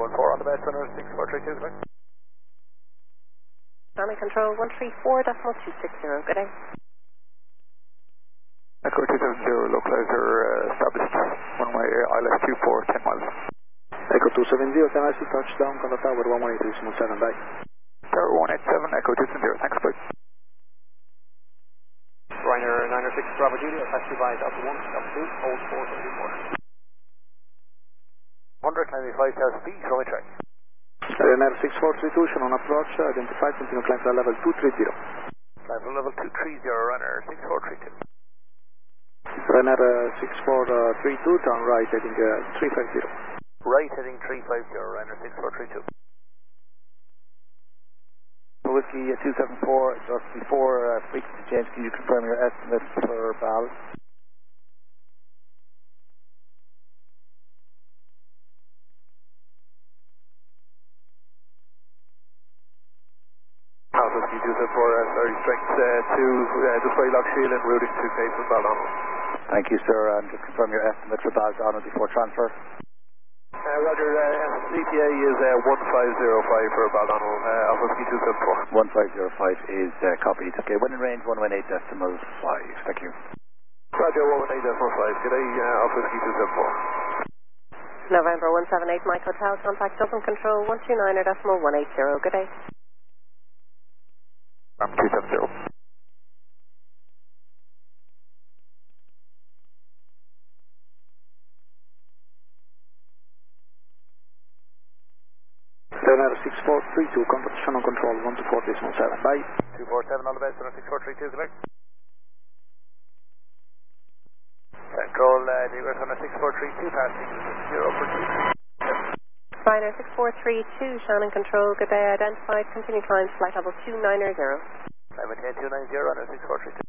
14 on the best runner, 6432, correct? Shannon Control 134.260, good day. Echo 270, localizer established, runway ILS 24, 10 miles. Echo 270, can I see touchdown, contact tower 118.7, bye. Tower 187, Echo 270, thanks, bye. Ryanair 906 Bravo Julia, taxi by Delta 1, Delta 2, hold 474. 195,000 feet, runway track. Ryanair 6432, shown on approach, identified, continue climb to level 230. Climb to level 230, runner 6432. Ryanair 6432, turn right, heading 350. Right, heading 350, runner 6432. Whiskey 274, just before frequency change, can you confirm your estimate for BAL? Whiskey 274, sorry, strength 2, display lock shield and routing to Cape for Baldonal. Thank you, sir, and just confirm your estimate for Baldonal before transfer. Roger, CTA is 1505 for Baldonal, Alpha Whiskey 274. 1505 is copied. Okay, when in range 118.5. Thank you. Roger, 118.5. Good day, Alpha Whiskey 274. November 178 Mike Hotel, contact Dublin Control 129.180, good day. 270. Ryanair 6432, contact Shannon Control 124.7, bye. 247 on the best, runner 6432, correct? Control, Newark runner 6432, passing 0 for 2. Ryanair 6432, Shannon Control, good day, identified, continue climb, flight level 290. Climb at 290, runner 6432.